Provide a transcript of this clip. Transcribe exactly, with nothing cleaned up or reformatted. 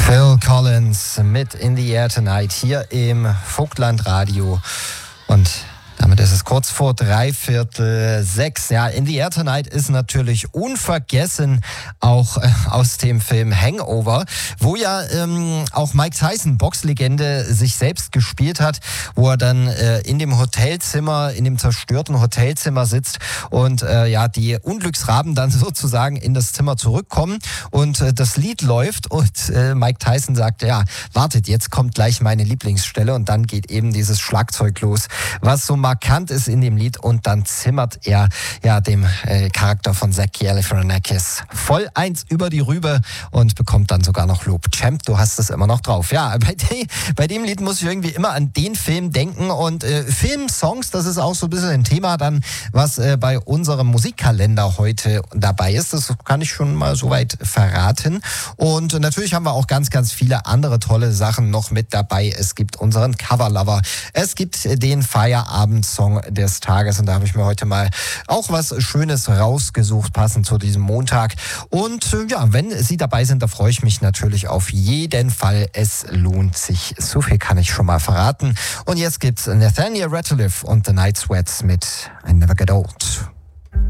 Phil Collins mit In the Air Tonight hier im Vogtland-Radio. Und damit ist es kurz vor dreiviertel sechs. Ja, In the Air Tonight ist natürlich unvergessen auch äh, aus dem Film Hangover, wo ja ähm, auch Mike Tyson, Boxlegende, sich selbst gespielt hat, wo er dann äh, in dem Hotelzimmer, in dem zerstörten Hotelzimmer sitzt und äh, ja, die Unglücksraben dann sozusagen in das Zimmer zurückkommen und äh, das Lied läuft und äh, Mike Tyson sagt, ja, wartet, jetzt kommt gleich meine Lieblingsstelle und dann geht eben dieses Schlagzeug los, was so markant ist in dem Lied, und dann zimmert er ja dem äh, Charakter von Zach Galifianakis voll eins über die Rübe und bekommt dann sogar noch Lob. Champ, du hast es immer noch drauf. Ja, bei, de, bei dem Lied muss ich irgendwie immer an den Film denken, und äh, Filmsongs, das ist auch so ein bisschen ein Thema dann, was äh, bei unserem Musikkalender heute dabei ist. Das kann ich schon mal soweit verraten. Und äh, natürlich haben wir auch ganz, ganz viele andere tolle Sachen noch mit dabei. Es gibt unseren Coverlover, es gibt äh, den Feierabend Song des Tages, und da habe ich mir heute mal auch was Schönes rausgesucht, passend zu diesem Montag. Und äh, ja, wenn Sie dabei sind, da freue ich mich natürlich auf jeden Fall. Es lohnt sich, so viel kann ich schon mal verraten. Und jetzt gibt's Nathaniel Rateliff und The Night Sweats mit I Never Get Old.